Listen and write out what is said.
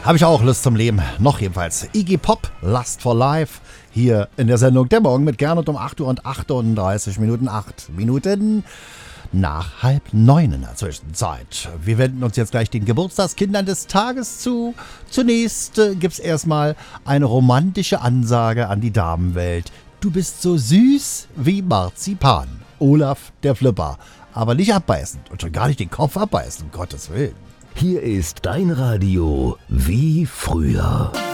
Habe ich auch Lust zum Leben. Noch jedenfalls. Iggy Pop, Lust for Life. Hier in der Sendung Der Morgen mit Gernot um 8 Uhr und 38 Minuten. 8 Minuten nach 8:30 in der Zwischenzeit. Wir wenden uns jetzt gleich den Geburtstagskindern des Tages zu. Zunächst gibt's erstmal eine romantische Ansage an die Damenwelt. Du bist so süß wie Marzipan. Olaf der Flipper. Aber nicht abbeißend und schon gar nicht den Kopf abbeißen, um Gottes Willen. Hier ist dein Radio wie früher.